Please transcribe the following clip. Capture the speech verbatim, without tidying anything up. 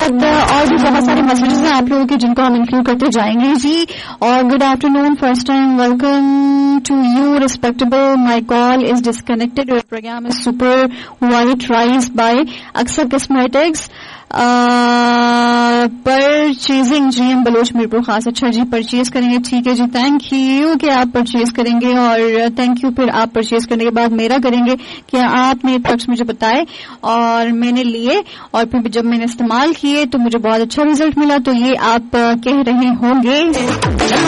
और भी बहुत सारे मैसेजेस हैं आप लोगों के जिनको हम इंक्लूड करते जाएंगे जी. और good afternoon, first time welcome to you respectable. My call is disconnected. Your programme is super white rice bye अक्सर cosmetics. Purchasing G M Bloch Mirpur खास. अच्छा जी, परचेज करेंगे, ठीक है जी. थैंक यू कि आप परचेज करेंगे और थैंक यू फिर आप परचेज करने के बाद मेरा करेंगे कि आपने प्रोडक्ट्स मुझे बताए और मैंने लिए और फिर जब मैंने इस्तेमाल किए तो मुझे बहुत अच्छा रिजल्ट मिला. तो ये आप कह रहे होंगे